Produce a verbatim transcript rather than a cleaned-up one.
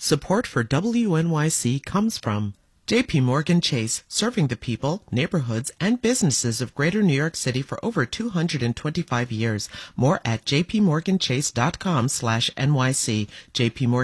Support for W N Y C comes from J P Morgan Chase, serving the people, neighborhoods, and businesses of Greater New York City for over two hundred twenty-five years. More at jpmorganchase.com slash NYC. J P Morgan